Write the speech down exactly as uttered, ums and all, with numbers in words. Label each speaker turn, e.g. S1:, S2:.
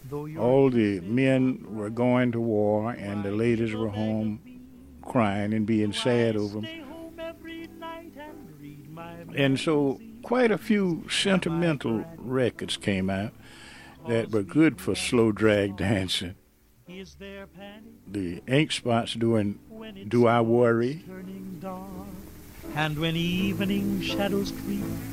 S1: All the men were going to war, and the ladies were home crying and being sad over them. And so quite a few sentimental records came out that were good for slow drag dancing. The Ink Spots doing Do I Worry?
S2: And when evening shadows creep